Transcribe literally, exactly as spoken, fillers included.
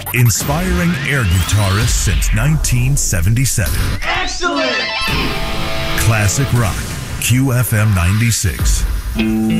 Inspiring air guitarist since nineteen seventy-seven. Excellent! Classic rock, Q F M ninety-six.